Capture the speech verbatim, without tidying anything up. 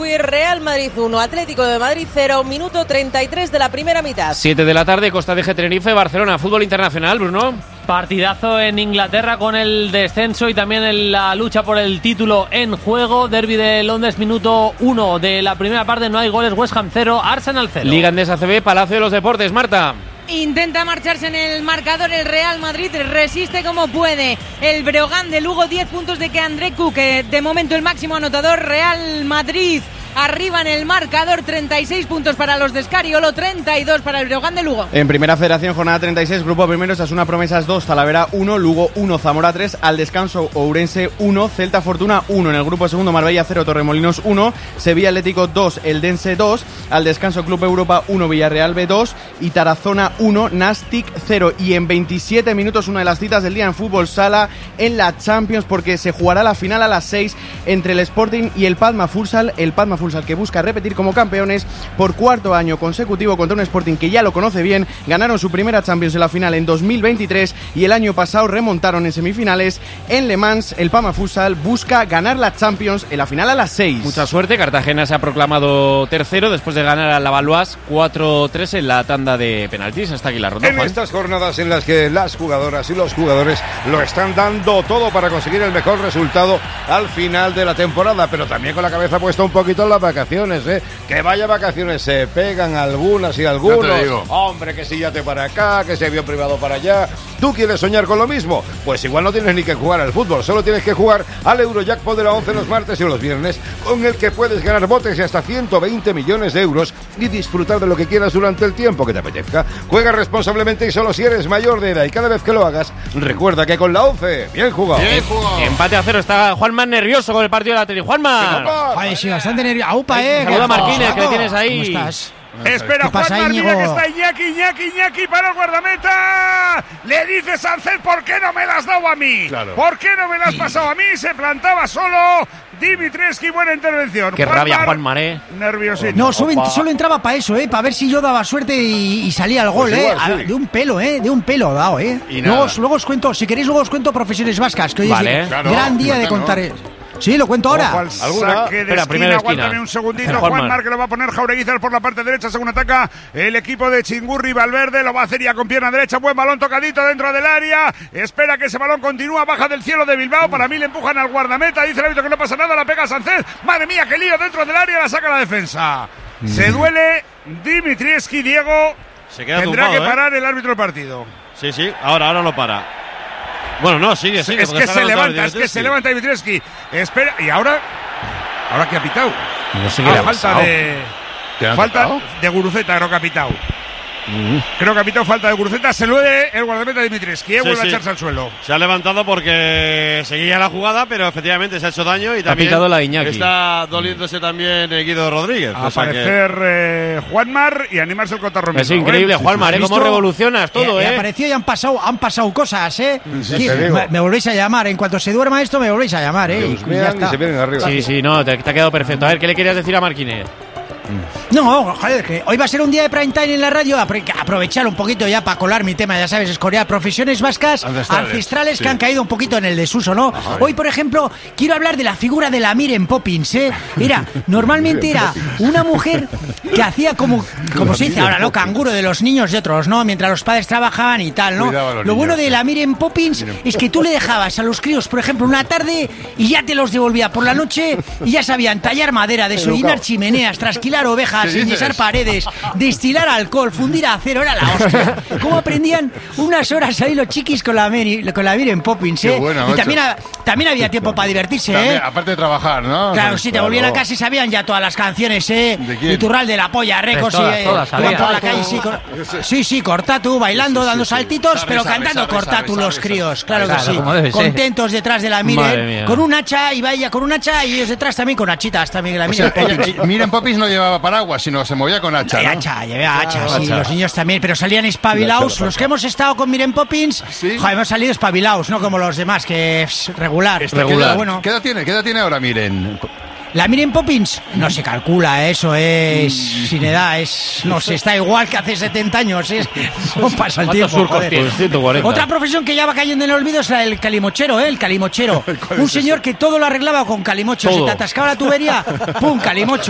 Rugby, Real Madrid uno, Atlético de Madrid cero, minuto treinta y tres de la primera mitad. siete de la tarde, Costa de G, Tenerife, Barcelona, fútbol internacional, Bruno. Partidazo en Inglaterra con el descenso y también en la lucha por el título en juego. Derby de Londres, minuto uno de la primera parte, no hay goles, West Ham cero, Arsenal cero. Liga Endesa C B, Palacio de los Deportes, Marta. Intenta marcharse en el marcador el Real Madrid, resiste como puede el Breogán de Lugo, diez puntos de que André Cook, de momento el máximo anotador. Real Madrid arriba en el marcador, treinta y seis puntos para los de Escariolo, treinta y dos para el Breogán de Lugo. En Primera Federación, jornada treinta y seis, grupo primero, Osasuna Promesas dos, Talavera uno, Lugo uno, Zamora tres, al descanso Ourense uno, Celta Fortuna uno. En el grupo segundo, Marbella cero, Torremolinos uno, Sevilla Atlético dos, Eldense dos, al descanso Club Europa uno, Villarreal B dos y Tarazona uno, Nastic cero. Y en veintisiete minutos, una de las citas del día en fútbol sala en la Champions, porque se jugará la final a las seis entre el Sporting y el Padma Futsal. El Padma Futsal, que busca repetir como campeones por cuarto año consecutivo contra un Sporting que ya lo conoce bien. Ganaron su primera Champions en la final en dos mil veintitrés y el año pasado remontaron en semifinales en Le Mans. El Padma Futsal busca ganar la Champions en la final a las seis. Mucha suerte, Cartagena se ha proclamado tercero después de ganar a la Valois cuatro tres en la tanda de penaltis. Hasta aquí la ronda, En Juan. estas jornadas en las que las jugadoras y los jugadores lo están dando todo para conseguir el mejor resultado al final de la temporada, pero también con la cabeza puesta un poquito en las vacaciones, ¿eh? Que vaya vacaciones, se pegan algunas y algunos. Ya te digo. Hombre, que si yate para acá, que si avión privado para allá. ¿Tú quieres soñar con lo mismo? Pues igual no tienes ni que jugar al fútbol, solo tienes que jugar al Eurojackpot de la once los martes y los viernes, con el que puedes ganar botes de hasta ciento veinte millones de euros y disfrutar de lo que quieras durante el tiempo que te apetezca. Juega responsablemente y solo si eres mayor de edad, y cada vez que lo hagas, recuerda que con la once, bien jugado. Bien jugado. Empate a cero, está Juanma nervioso con el partido de la tele. Juanma. Joder, sí, bastante nervioso. Aupa, eh. Saluda a Marquines, que le tienes ahí. ¿Cómo estás? Espera, ¿Qué pasa, Juan Martínez, Íñigo? que está Iñaki, Iñaki, Iñaki para el guardameta. Le dice Sánchez, ¿por qué no me las has dado a mí? Claro. ¿Por qué no me las has pasado a mí? Se plantaba solo Dimitrescu, buena intervención. Qué Juan rabia, Mar, Juan Maré. Nerviosito. No, solo, solo entraba para eso, eh, para ver si yo daba suerte y, y salía el gol, Pues eh. igual, A- sí. de un pelo, eh, de un pelo dado, eh. Y luego, nada. os- luego os cuento, si queréis luego os cuento profesiones vascas, que hoy Vale. es Claro, gran día de cuéntanos. contar. eh. Sí, lo cuento ahora. Ojo al ¿Alguna? saque de Espera, esquina, primera esquina. aguántame un segundito. Juanmar. Juan Mar, que lo va a poner Jaureguizar por la parte derecha, según ataca el equipo de Chingurri. Valverde lo va a hacer ya con pierna derecha, buen balón tocadito dentro del área, espera que ese balón continúa, baja del cielo de Bilbao, para mí le empujan al guardameta, dice el árbitro que no pasa nada, la pega Sánchez, madre mía, qué lío dentro del área, la saca la defensa. Se duele Dimitrievski, Diego, Se queda tendrá tumbado, que ¿eh? parar el árbitro del partido. Sí, sí, ahora, ahora lo para. Bueno, no, sigue, sigue. Es porque que está se levantado levanta, es que Dimitrievski. se levanta Dimitrievski, espera, y ahora, ahora que ha pitado. No sé qué le Ah, ha falta pasado. de ¿Te han falta tocado? de Guruceta, creo que ha pitado. Creo que ha pitado falta de Guruceta, se lo dé el guardameta Dimitrievski, eh, Sí, vuelve sí. a echarse al suelo. Se ha levantado porque seguía la jugada, pero efectivamente se ha hecho daño y también pitado la Iñaki. está doliéndose también eh, Guido Rodríguez. A o sea que- aparecer eh, Juanmar y animarse el cotarro. Es increíble, Juanma, ¿eh? Cómo ¿Visto? revolucionas todo, Eh, ¿eh? Apareció y han pasado, han pasado cosas, eh. Sí, Sí, te digo. me, me volvéis a llamar, en cuanto se duerma esto me volvéis a llamar, eh. Dios Y mío, ya y está. se vienen arriba. Sí, sí, no, te, te ha quedado perfecto. A ver, ¿qué le querías decir a Marquines? No, joder, que hoy va a ser un día de prime time en la radio, apro- aprovechar un poquito ya para colar mi tema, ya sabes, escorear profesiones vascas Ancestrales, ancestrales, sí. que han caído un poquito en el desuso, ¿no? Hoy, por ejemplo, quiero hablar de la figura de la Miren Poppins, ¿eh? Era, normalmente era una mujer que hacía como, como se dice ahora, ¿no? Canguro de los niños de otros, ¿no? Mientras los padres trabajaban y tal, ¿no? Cuidaba a los Lo bueno niños, de sí. la Miren Poppins es que tú le dejabas a los críos, por ejemplo, una tarde y ya te los devolvía por la noche y ya sabían tallar madera, desollinar chimeneas, trasquilar ovejas, ¿Qué dices? enyesar paredes, destilar alcohol, fundir acero, era la hostia. ¿Cómo aprendían unas horas ahí los chiquis con la Mary, con la Miren Poppins, Qué eh? bueno, y macho. también, ha- también había tiempo para divertirse, También, eh. aparte de trabajar, ¿no? Claro, si te volvían a casa y sabían ya todas las canciones, ¿eh? ¿De quién? Iturral de la polla, Recos, Pues todas, y, eh, todas iban sabían. por la calle, sí, cor- sí, sí, Cortatu, bailando, dando saltitos, Sarri, pero sarri, cantando sarri, Cortatu sarri, los sarri, críos, sarri. claro que Claro, sí. como debe ser. Contentos detrás de la Madre Miren, mía. con un hacha, y vaya con un hacha, y ellos detrás también con hachitas también, la O Miren sea, Poppins. ella- Miren Poppins no llevaba paraguas, sino se movía con hacha, Hay ¿no? hacha, llevé hacha, sí, hacha. los niños también, pero salían espabilados. Los que hemos estado con Miren Poppins, ¿Sí? joder, hemos salido espabilados, no como los demás, que es regular. ¿Qué regular. edad, Bueno, ¿Qué edad tiene? ¿Qué edad tiene ahora Miren? la Miren Poppins no se calcula, eso es sin edad, es no sé, está igual que hace setenta años, es no pasa el ¿Cuántos tiempo. surcos joder. tienes? ciento cuarenta. Otra profesión que ya va cayendo en el olvido es la del calimochero, ¿eh? El calimochero. Un señor que todo lo arreglaba con calimocho. Todo. Se te atascaba la tubería, ¡pum! Calimocho.